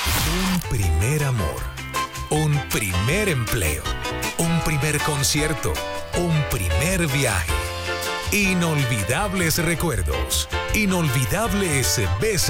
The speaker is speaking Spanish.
Un primer amor, un primer empleo, un primer concierto, un primer viaje. Inolvidables recuerdos, inolvidables besos.